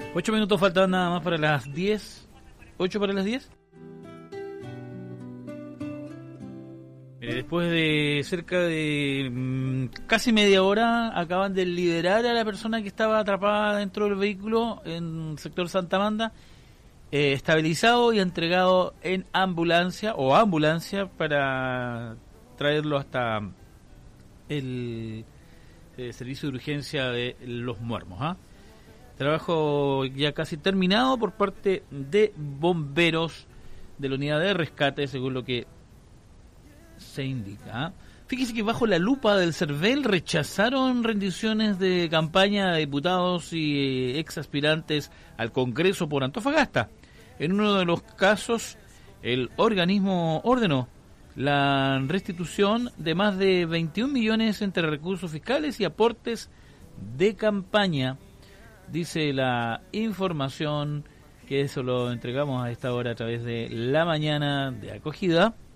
8 minutos faltaban nada más para las 10. 8 para las 10. Después de cerca de casi media hora acaban de liberar a la persona que estaba atrapada dentro del vehículo en el sector Santa Amanda, estabilizado y entregado en ambulancia para traerlo hasta el servicio de urgencia de Los Muermos. Trabajo ya casi terminado por parte de bomberos de la unidad de rescate, según lo que se indica. Fíjese que bajo la lupa del CERVEL rechazaron rendiciones de campaña de diputados y ex aspirantes al Congreso por Antofagasta. En uno de los casos, el organismo ordenó la restitución de más de 21 millones entre recursos fiscales y aportes de campaña. Dice la información, que eso lo entregamos a esta hora a través de La Mañana de Acogida.